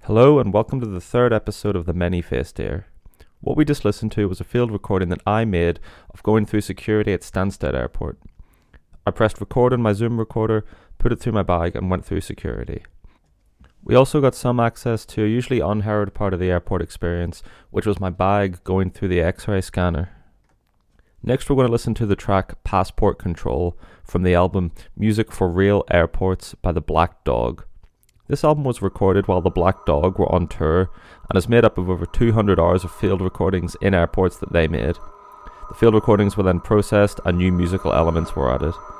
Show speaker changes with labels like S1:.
S1: Hello and welcome to the third episode of the Many-Faced Ear. What we just listened to was a field recording that I made of going through security at Stansted Airport. I pressed record on my Zoom recorder, put it through my bag and went through security. We also got some access to a usually unheralded part of the airport experience, which was my bag going through the X-ray scanner. Next we're going to listen to the track Passport Control from the album Music for Real Airports by the Black Dog. This album was recorded while the Black Dog were on tour and is made up of over 200 hours of field recordings in airports that they made. The field recordings were then processed and new musical elements were added.